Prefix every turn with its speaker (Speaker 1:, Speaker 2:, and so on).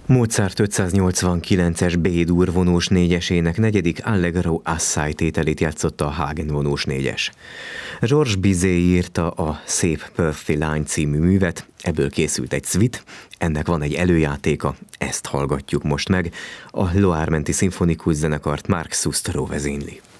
Speaker 1: Mozart 589-es B-dur vonós négyesének negyedik Allegro assai tételét játszotta a Hagen vonós négyes. Georges Bizet írta a Szép Perthy lány című művet, ebből készült egy suite, ennek van egy előjátéka, ezt hallgatjuk most meg, a Loire-menti szimfonikus zenekart Marc Sustero vezényli.